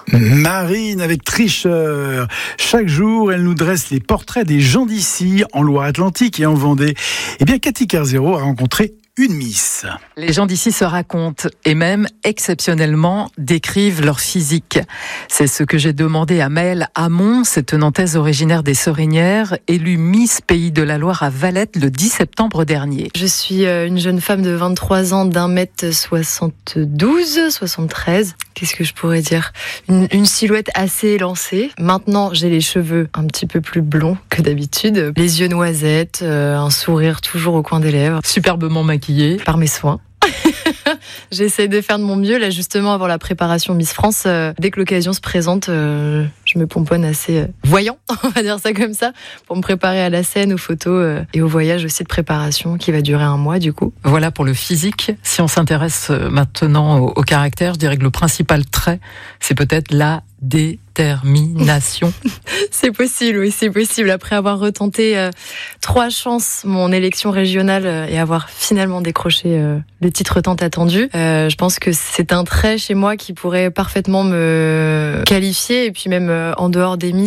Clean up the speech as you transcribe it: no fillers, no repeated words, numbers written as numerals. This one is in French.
Marine avec Tricheur. Chaque jour, elle nous dresse les portraits des gens d'ici, en Loire-Atlantique et en Vendée. Eh bien, Cathy Kerzero a rencontré une Miss. Les gens d'ici se racontent et même, exceptionnellement, décrivent leur physique. C'est ce que j'ai demandé à Maëlle Hamon, cette Nantaise originaire des Sorinières, élue Miss Pays de la Loire à Valette le 10 septembre dernier. Je suis une jeune femme de 23 ans d'1m72, 73. Qu'est-ce que je pourrais dire ? Une silhouette assez élancée. Maintenant, j'ai les cheveux un petit peu plus blonds que d'habitude. Les yeux noisettes, un sourire toujours au coin des lèvres. Superbement maquillée. Par mes soins. J'essaie de faire de mon mieux, là justement avant la préparation Miss France. Dès que l'occasion se présente, je me pomponne assez voyant, on va dire ça comme ça, pour me préparer à la scène, aux photos et au voyage aussi de préparation qui va durer 1 mois du coup. Voilà pour le physique. Si on s'intéresse maintenant au caractère, je dirais que le principal trait, c'est peut-être la détermination. C'est possible, oui, c'est possible. Après avoir retenté 3 chances mon élection régionale et avoir finalement décroché le titre tant attendu, je pense que c'est un trait chez moi qui pourrait parfaitement me qualifier et puis même en dehors des Miss,